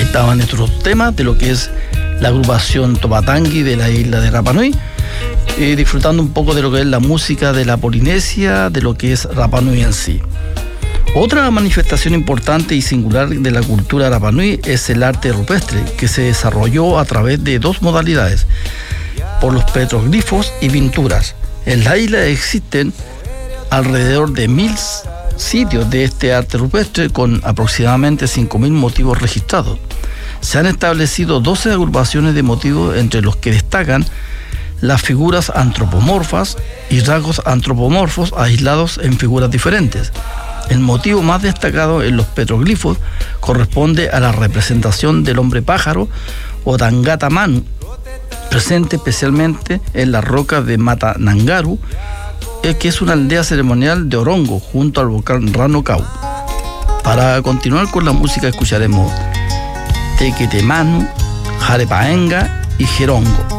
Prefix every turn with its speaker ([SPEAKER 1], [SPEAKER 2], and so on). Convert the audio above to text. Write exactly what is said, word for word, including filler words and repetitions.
[SPEAKER 1] estaban estos temas de lo que es la agrupación Topatangui de la isla de Rapa Nui, eh, disfrutando un poco de lo que es la música de la Polinesia, de lo que es Rapa Nui en sí. Otra manifestación importante y singular de la cultura Rapa Nui es el arte rupestre, que se desarrolló a través de dos modalidades, por los petroglifos y pinturas. En la isla existen alrededor de mil sitios de este arte rupestre con aproximadamente cinco mil motivos registrados. Se han establecido doce agrupaciones de motivos, entre los que destacan las figuras antropomorfas y rasgos antropomorfos aislados en figuras diferentes. El motivo más destacado en los petroglifos corresponde a la representación del hombre pájaro o Tangata Manu, presente especialmente en las rocas de Mata Nangaru, que es una aldea ceremonial de Orongo, junto al volcán Ranocau. Para continuar con la música escucharemos Tequetemanu, Jarepaenga y Jerongo.